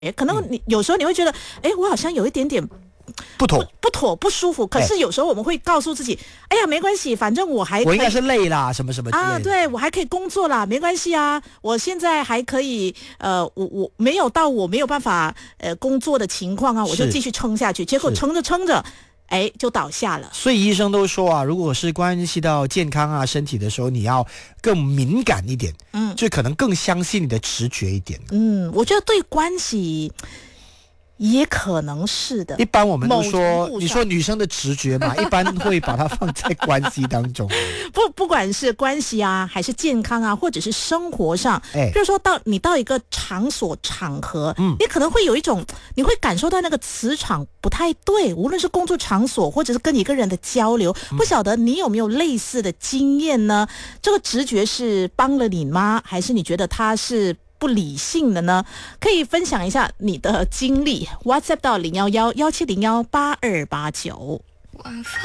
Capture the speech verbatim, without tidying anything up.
可能你有时候你会觉得，哎，我好像有一点点不妥不不妥不舒服，可是有时候我们会告诉自己，哎呀没关系，反正我还可以我应该是累啦，什么什么之类的啊，对我还可以工作啦，没关系啊，我现在还可以，呃，我我没有到我没有办法呃工作的情况啊，我就继续撑下去，结果撑着撑着。哎，就倒下了。 所以医生都说啊，如果是关系到健康啊、身体的时候，你要更敏感一点，嗯，就可能更相信你的直觉一点。 嗯，我觉得对关系也可能是的。 一般我们都说，你说女生的直觉嘛，一般会把它放在关系当中。 不，不管是关系啊，还是健康啊，或者是生活上， 哎， 比如说到你到一个场所场合，嗯，你可能会有一种，你会感受到那个磁场不太对，无论是工作场所或者是跟一个人的交流，嗯、不晓得你有没有类似的经验呢？这个直觉是帮了你吗？还是你觉得它是不理性的呢？可以分享一下你的经历 ，WhatsApp 到零幺幺幺七零幺八二八九。